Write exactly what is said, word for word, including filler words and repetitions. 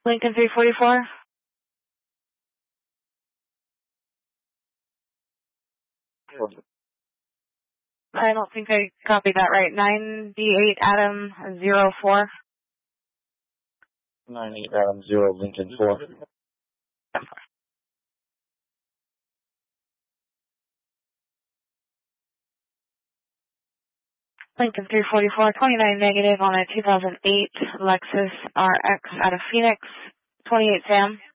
Lincoln three forty-four. I don't think I copied that right. nine D eight Adam zero four. nine eight Adam zero Lincoln four. Lincoln three forty-four, twenty-nine negative on a two thousand eight Lexus R X out of Phoenix, twenty-eight Sam.